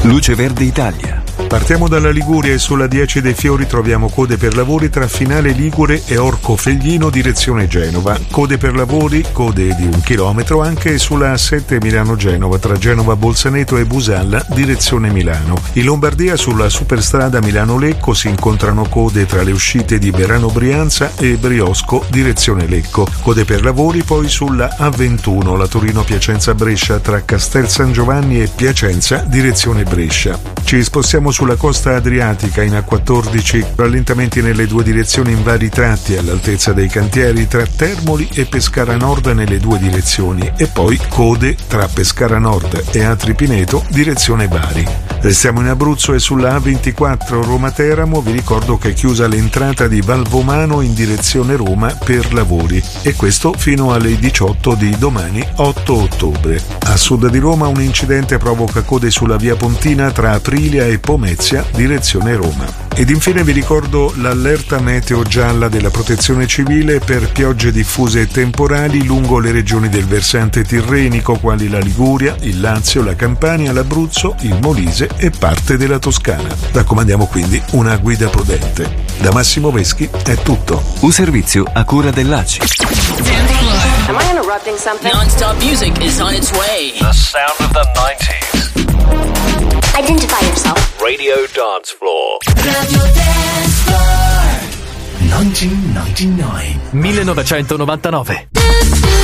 Luce Verde Italia. Partiamo dalla Liguria e sulla 10 dei Fiori troviamo code per lavori tra Finale Ligure e Orco Feglino direzione Genova. Code per lavori, code di 1 chilometro anche sulla A7 Milano-Genova tra Genova Bolzaneto e Busalla direzione Milano. In Lombardia sulla superstrada Milano-Lecco si incontrano code tra le uscite di Verano Brianza e Briosco direzione Lecco. Code per lavori poi sulla A21 la Torino-Piacenza-Brescia tra Castel San Giovanni e Piacenza direzione Brescia. Ci spostiamo sulla costa adriatica in A14, rallentamenti nelle due direzioni in vari tratti all'altezza dei cantieri tra Termoli e Pescara Nord nelle due direzioni e poi code tra Pescara Nord e Atri Pineto direzione Bari. Restiamo in Abruzzo e sulla A24 Roma-Teramo vi ricordo che è chiusa l'entrata di Valvomano in direzione Roma per lavori e questo fino alle 18 di domani 8 ottobre. A sud di Roma un incidente provoca code sulla via Pontina tra Aprilia e Pomezia direzione Roma. Ed infine vi ricordo l'allerta meteo gialla della Protezione Civile per piogge diffuse e temporali lungo le regioni del versante tirrenico quali la Liguria, il Lazio, la Campania, l'Abruzzo, il Molise e parte della Toscana. Raccomandiamo quindi una guida prudente. Da Massimo Veschi è tutto. Un servizio a cura dell'ACI. Am I interrupting something? Non-stop music is on its way. The sound of the 90s. Identify yourself. Radio Dance Floor. Radio Dance Floor. 1999. 1999.